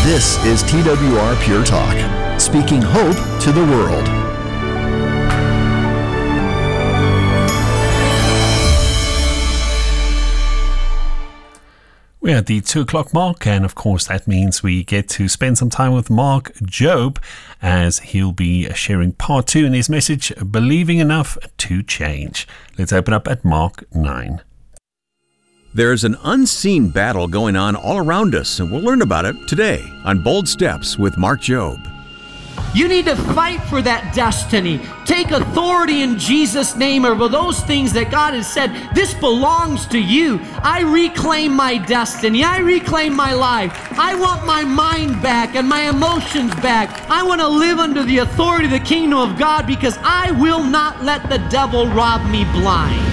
This is TWR Pure Talk, speaking hope to the world. We're at the 2 o'clock mark, and of course that means we get to spend some time with Mark Jobe as he'll be sharing part 2 in his message, Believing Enough to Change. Let's open up at Mark 9. There's an unseen battle going on all around us, and we'll learn about it today on Bold Steps with Mark Jobe. You need to fight for that destiny. Take authority in Jesus' name over those things that God has said, this belongs to you. I reclaim my destiny. I reclaim my life. I want my mind back and my emotions back. I want to live under the authority of the kingdom of God because I will not let the devil rob me blind.